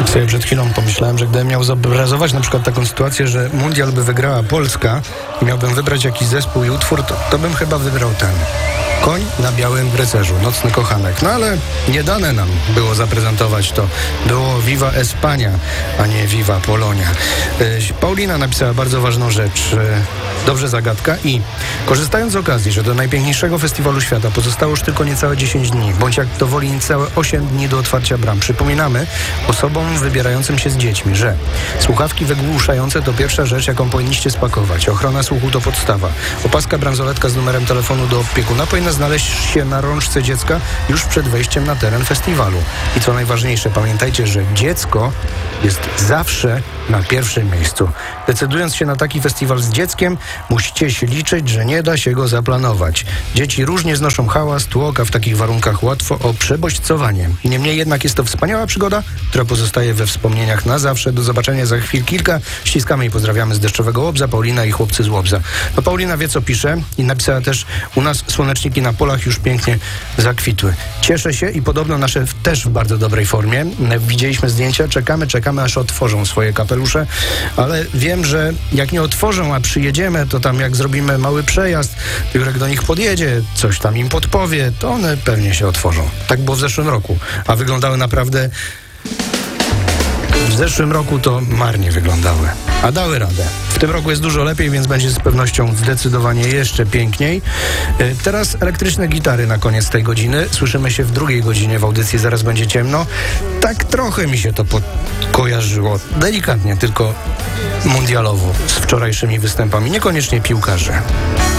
Sobie przed chwilą pomyślałem, że gdybym miał zobrazować na przykład taką sytuację, że mundial by wygrała Polska i miałbym wybrać jakiś zespół i utwór, to bym chyba wybrał ten. Koń na białym rycerzu, Nocny Kochanek. No ale nie dane nam było zaprezentować to. Było Viva Espania, a nie Viva Polonia. Paulina napisała bardzo ważną rzecz. Dobrze zagadka i korzystając z okazji, że do najpiękniejszego festiwalu świata pozostało już tylko niecałe 10 dni, bądź jak to woli niecałe 8 dni do otwarcia bram, przypominamy osobom wybierającym się z dziećmi, że słuchawki wygłuszające to pierwsza rzecz, jaką powinniście spakować. Ochrona słuchu to podstawa. Opaska bransoletka z numerem telefonu do opiekuna powinna znaleźć się na rączce dziecka już przed wejściem na teren festiwalu. I co najważniejsze, pamiętajcie, że dziecko jest zawsze na pierwszym miejscu. Decydując się na taki festiwal z dzieckiem, musicie się liczyć, że nie da się go zaplanować. Dzieci różnie znoszą hałas, tłok, a w takich warunkach łatwo o przebodźcowanie. Niemniej jednak jest to wspaniała przygoda, która pozostaje we wspomnieniach na zawsze. Do zobaczenia za chwil kilka. Ściskamy i pozdrawiamy z Deszczowego Łobza, Paulina i chłopcy z Łobza. No Paulina wie, co pisze i napisała też: u nas słoneczniki na polach już pięknie zakwitły. Cieszę się i podobno nasze też w bardzo dobrej formie. Widzieliśmy zdjęcia, czekamy, aż otworzą swoje kapelusze, ale wiem, że jak nie otworzą, a przyjedziemy, to tam jak zrobimy mały przejazd, Jurek do nich podjedzie, coś tam im podpowie, to one pewnie się otworzą. Tak było w zeszłym roku, a wyglądały naprawdę... W zeszłym roku to marnie wyglądały, a dały radę. W tym roku jest dużo lepiej, więc będzie z pewnością zdecydowanie jeszcze piękniej. Teraz elektryczne gitary na koniec tej godziny. Słyszymy się w drugiej godzinie w audycji Zaraz będzie ciemno. Tak trochę mi się to kojarzyło, delikatnie, tylko mundialowo, z wczorajszymi występami, niekoniecznie piłkarzy.